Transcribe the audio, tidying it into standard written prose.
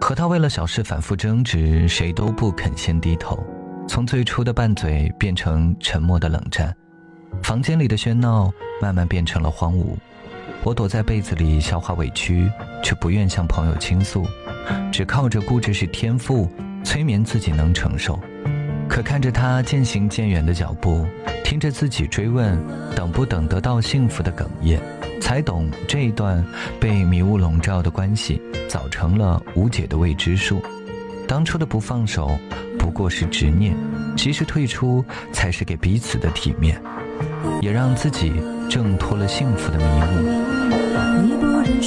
和他为了小事反复争执，谁都不肯先低头，从最初的拌嘴变成沉默的冷战，房间里的喧闹慢慢变成了荒芜。我躲在被子里消化委屈，却不愿向朋友倾诉，只靠着固执是天赋催眠自己能承受。可看着他渐行渐远的脚步，听着自己追问等不等得到幸福的哽咽，才懂这一段被迷雾笼罩的关系早成了无解的未知数。当初的不放手不过是执念，及时退出才是给彼此的体面，也让自己挣脱了幸福的迷雾。